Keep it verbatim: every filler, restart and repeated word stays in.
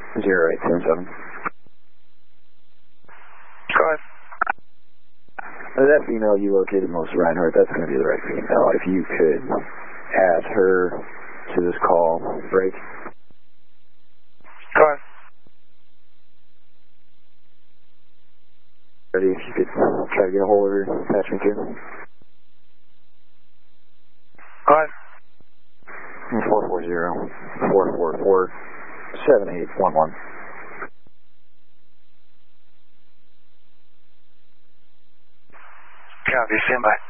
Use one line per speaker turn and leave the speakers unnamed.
zero eight seven seven.
Go ahead.
That female you located, Melissa Reinhardt, that's going to be the right female. If you could add her to this call, break.
Go ahead.
Ready, if you could try to get a hold of her, patch me through.
Go ahead.
four four zero, four four four, seven eight one one.
Copy, stand by.